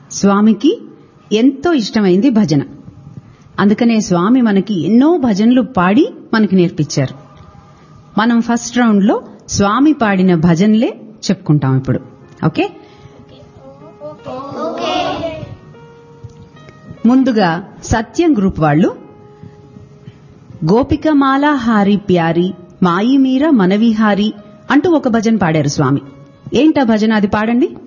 స్వామికి ఎంతో ఇష్టమైంది భజన. అందుకనే స్వామి మనకి ఎన్నో భజనలు పాడి మనకి నేర్పించారు. మనం ఫస్ట్ రౌండ్ లో స్వామి పాడిన భజనలే చెప్పుకుంటాం ఇప్పుడు. ఓకే, ముందుగా సత్యం గ్రూప్ వాళ్ళు గోపికమాల హారి ప్యారి మాయి మీర మనవిహారి అంటూ ఒక భజన పాడారు స్వామి. ఏంటా భజన, అది పాడండి.